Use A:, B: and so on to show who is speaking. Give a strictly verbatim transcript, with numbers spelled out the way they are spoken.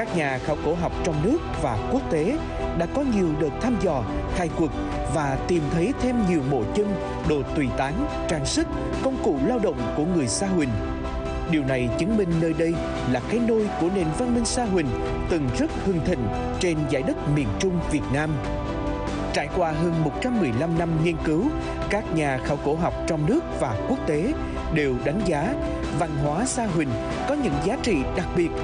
A: Các nhà khảo cổ học trong nước và quốc tế đã có nhiều đợt thăm dò, khai quật và tìm thấy thêm nhiều mộ chân, đồ tùy tán, trang sức, công cụ lao động của người Sa Huỳnh. Điều này chứng minh nơi đây là cái nôi của nền văn minh Sa Huỳnh từng rất hưng thịnh trên dải đất miền Trung Việt Nam. Trải qua hơn một trăm mười lăm năm nghiên cứu, các nhà khảo cổ học trong nước và quốc tế đều đánh giá văn hóa Sa Huỳnh có những giá trị đặc biệt